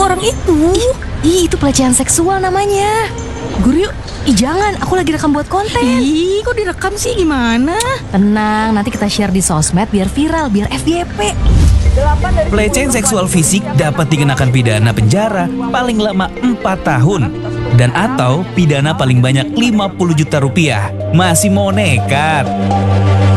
orang itu. Itu pelecehan seksual namanya. Guru yuk. Jangan, aku lagi rekam buat konten. Kok direkam sih, gimana? Tenang, nanti kita share di sosmed biar viral, biar FYP. Pelecehan seksual fisik dapat dikenakan pidana penjara paling lama 4 tahun dan atau pidana paling banyak 50 juta rupiah. Masih mau nekat?